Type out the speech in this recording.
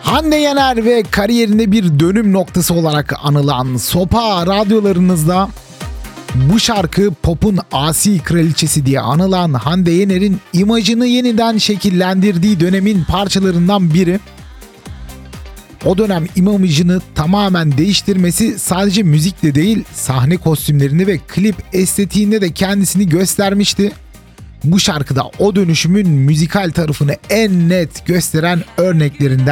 Hande Yener ve kariyerinde bir dönüm noktası olarak anılan Sopa radyolarınızda bu şarkı pop'un asi kraliçesi diye anılan Hande Yener'in imajını yeniden şekillendirdiği dönemin parçalarından biri. O dönem imajını tamamen değiştirmesi sadece müzikle değil, sahne kostümlerinde ve klip estetiğinde de kendisini göstermişti. Bu şarkıda o dönüşümün müzikal tarafını en net gösteren örneklerinden